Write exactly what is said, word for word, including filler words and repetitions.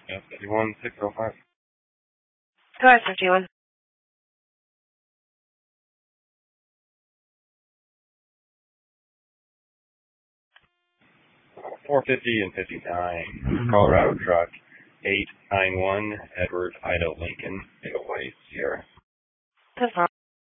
Yeah, fifty-one, six oh five. Go ahead, fifty-one. four fifty and fifty-nine. Colorado truck. eight nine one, Edward Ida Lincoln, eight oh eight Sierra. Confirm.